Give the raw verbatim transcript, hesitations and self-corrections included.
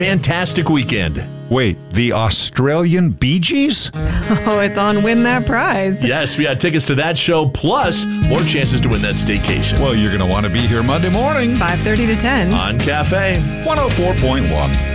fantastic weekend. Wait, the Australian Bee Gees? Oh, it's on Win That Prize. Yes, we had tickets to that show, plus more chances to win that staycation. Well, you're going to want to be here Monday morning. five thirty to ten. On Cafe one oh four point one.